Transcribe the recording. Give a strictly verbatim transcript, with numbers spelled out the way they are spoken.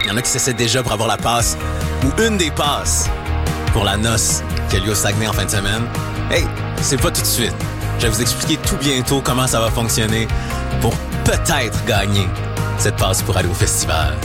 Il y en a qui s'essaient déjà pour avoir la passe ou une des passes pour la noce qui a lieu au Saguenay en fin de semaine. Hey, c'est pas tout de suite. Je vais vous expliquer tout bientôt comment ça va fonctionner pour peut-être gagner cette passe pour aller au festival.